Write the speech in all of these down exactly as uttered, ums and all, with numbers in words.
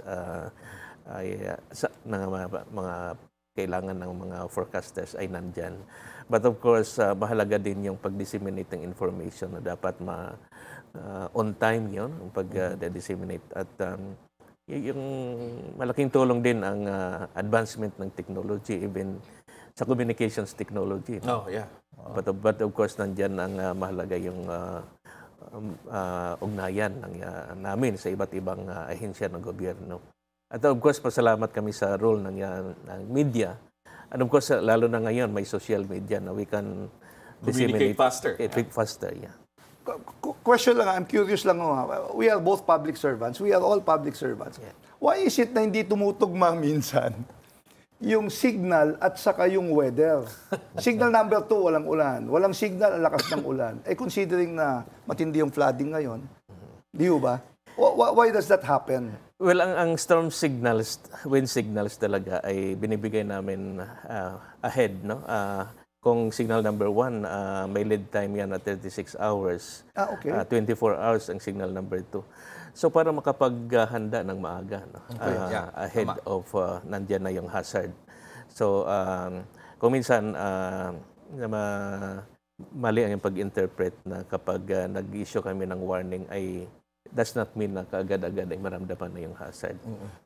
uh, ay uh, sa, ng mga, mga kailangan ng mga forecasters ay nandyan. But of course, uh, mahalaga din yung pag-disseminate ng information na dapat ma, uh, on time yun, yung pag-disseminate. Uh, At um, y- yung malaking tulong din ang uh, advancement ng technology, even sa communications technology. Oh, yeah. Uh, but, but of course, nandyan ang uh, mahalaga yung uh, um, uh, ugnayan ng, uh, namin sa iba't ibang uh, ahensya ng gobyerno. At of course, pasalamat kami sa role ng, uh, ng media. And of course, uh, lalo na ngayon, may social media na we can Communicate faster. It yeah. faster, yeah. Qu- Question lang, I'm curious lang. Oh, we are both public servants. We are all public servants. Yeah. Why is it na hindi tumutugma minsan yung signal at saka yung weather? Signal number two, walang ulan. Walang signal, ang lakas ng ulan. Eh, considering na matindi yung flooding ngayon, di ba? Why, why does that happen? Well, ang, ang storm signals, wind signals talaga ay binibigay namin uh, ahead, no? Uh, kung signal number one, uh, may lead time yan na thirty-six hours. Ah, okay. Uh, twenty-four hours ang signal number two. So para makapaghanda ng maaga, no? Okay, Uh, yeah. ahead Tama. of uh, nandyan na yung hazard. So um, kung minsan uh, na ma- mali ang pag-interpret na kapag uh, nag-issue kami ng warning ay does not mean na kaagad-agad ay maramdaman na yung hazard.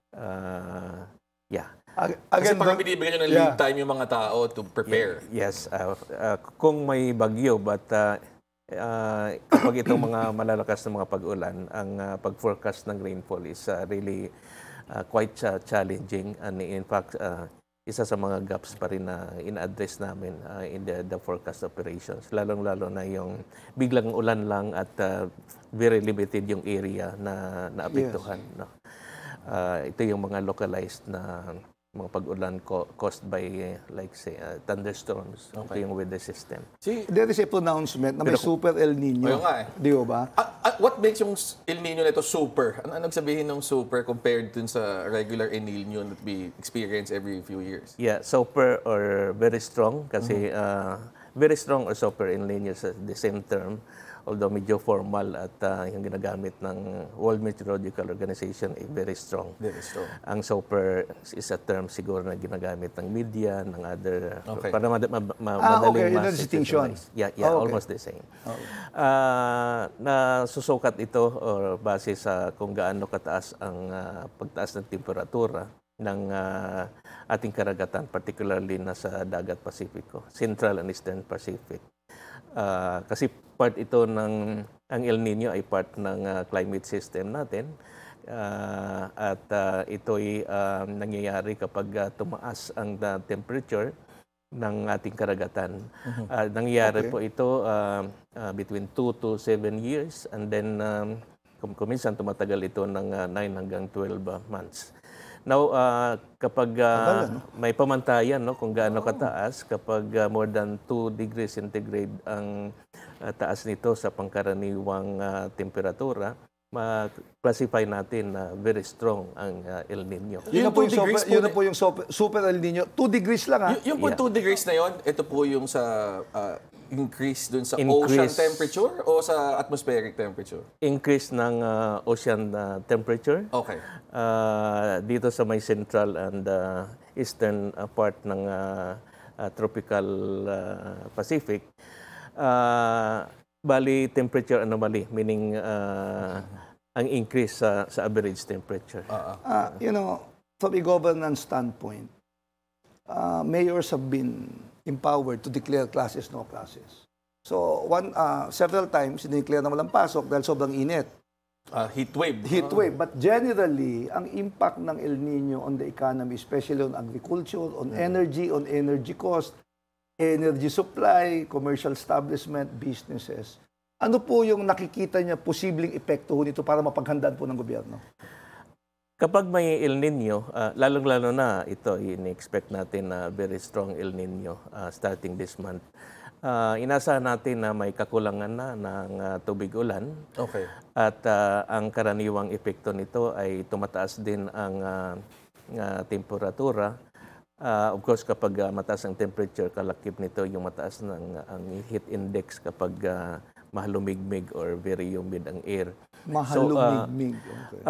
Uh, yeah. Ag- Kasi Again, parang don't- binibigyan nyo ng yeah. lead time yung mga tao to prepare. Yes. Uh, uh, kung may bagyo, but uh, uh, kapag itong mga malalakas na mga pag-ulan, ang uh, pag-forecast ng rainfall is uh, really uh, quite uh, challenging. And in fact, uh, isa sa mga gaps pa rin na in-address namin uh, in the, the forecast operations. Lalong-lalo na yung biglang ulan lang at uh, very limited yung area na naapektuhan. Yes. No? Uh, ito yung mga localized na mga pag-ulan co- caused by, uh, like say, uh, thunderstorms. Okay. Ito yung weather system. See, There is a pronouncement na may Pero- super El Nino. Ayun nga eh. Di ba? ah, ah, what makes yung El Nino nito super? Ano anong sabihin ng super compared dun sa regular El Nino that we experience every few years? Yeah, super or very strong kasi uh, very strong or super in Nino is the same term, although medyo formal at uh, yung ginagamit ng World Meteorological Organization ay very strong. Very strong. Ang super is a term siguro na ginagamit ng media, ng other, Okay. para mad- ma- ma- Ah, okay. madaling Yun ang distinction. ma-situationize. Yeah, yeah, Oh, okay. almost the same. Ah, na susukat ito or base sa kung gaano kataas ang ah, pagtaas ng temperatura ng ah, ating karagatan, particularly na sa Dagat Pasipiko, Central and Eastern Pacific. Ah, kasi part ito ng, ang El Nino ay part ng ah, climate system natin. Ah, at ah, ito'y ah, nangyayari kapag ah, tumaas ang ah, temperature ng ating karagatan. Ah, nangyayari Okay. po ito ah, ah, between two to seven years and then um, kum- kuminsan tumatagal ito ng ah, nine hanggang twelve ah, months. Now, ah, kapag ah, Tagal, ano? may pamantayan no, kung gaano kataas, kapag ah, more than two degrees centigrade ang ah, taas nito sa pangkaraniwang ah, temperatura, ma-classify natin na very strong ang ah, El Nino. Yun na Yung po two yung, super, degrees po yun na na- po yung super, super El Nino. two degrees lang, ha? Y- yung po Yeah. two degrees na yon, ito po yung sa ah, increase dun sa ocean Increase. temperature o sa atmospheric temperature? Increase ng ah, ocean ah, temperature. Okay. Ah, dito sa may central and ah, eastern ah, part ng ah, ah, tropical ah, Pacific. Ah, bali temperature anomaly, meaning ah, ang increase sa, sa average temperature. Ah, ah. Ah, you know, from a governance standpoint, uh, mayors have been empowered to declare classes, no classes. So, one, uh, several times, dineclare na walang pasok dahil sobrang init. Ah, heat wave. Heat wave. But generally, ang impact ng El Nino on the economy, especially on agriculture, on energy, on energy cost, energy supply, commercial establishment, businesses. Ano po yung nakikita niya posibleng epekto ho nito para mapaghandaan po ng gobyerno? Kapag may El Nino, ah, lalong-lalo na ito, in-expect natin na very strong El Nino ah, starting this month. Ah, inasahan natin na may kakulangan na ng ah, tubig ulan Okay. at ah, ang karaniwang epekto nito ay tumataas din ang ah, ah, temperatura. Ah, of course, kapag ah, mataas ang temperature, kalakip nito yung mataas ng ang heat index kapag ah, mahalumigmig or very humid ang air. So, ah, Mahalumigmig. Okay.